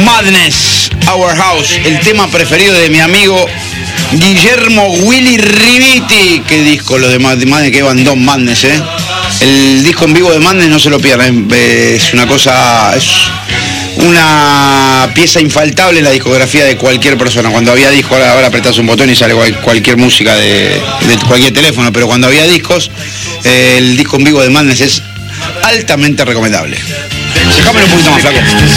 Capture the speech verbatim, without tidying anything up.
Madness, Our House, el tema preferido de mi amigo Guillermo Willy Riviti. Qué disco lo de Madness, que bandón Madness, eh. El disco en vivo de Madness no se lo pierdan, es una cosa, es una pieza infaltable en la discografía de cualquier persona. Cuando había discos, ahora, ahora apretás un botón y sale cual, cualquier música de, de cualquier teléfono, pero cuando había discos, eh, el disco en vivo de Madness es altamente recomendable. Déjamelo un poquito más, flaco.